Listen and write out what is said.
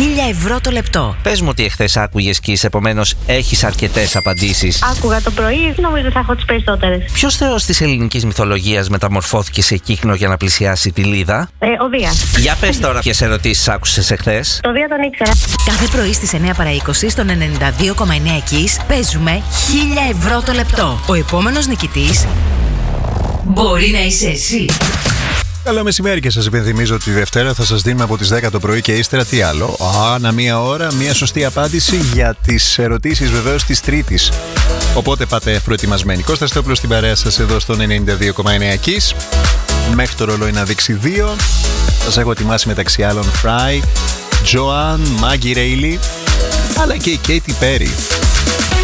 1.000 ευρώ το λεπτό. Πες μου ότι εχθές άκουγες Kiss, επομένως έχεις αρκετές απαντήσεις. Άκουγα το πρωί, νομίζω θα έχω τις περισσότερες. Ποιος θεός της ελληνικής μυθολογίας μεταμορφώθηκε σε κύκνο για να πλησιάσει τη Λίδα? Ο Δίας. Για πες τώρα ποιες ερωτήσεις άκουσες εχθές. Το Δία τον ήξερα. Κάθε πρωί στις 9 παρά 20 στον 92,9 Kiss παίζουμε 1.000 ευρώ το λεπτό. Ο επόμενος νικητής μπορεί να είσαι εσύ. Καλό μεσημέρι και σας υπενθυμίζω ότι τη Δευτέρα θα σας δίνουμε από τις 10 το πρωί και ύστερα τι άλλο. Ανά μία ώρα, μία σωστή απάντηση για τις ερωτήσεις βεβαίως της Τρίτης. Οπότε πάτε προετοιμασμένοι. Κώστας Θεόπουλος στην παρέα σας εδώ στο 92,9 Kiss. Μέχρι το ρολόι να δείξει 2. Σας έχω ετοιμάσει μεταξύ άλλων Fry, Joanne, Maggie Reilly, αλλά και η Katy Perry.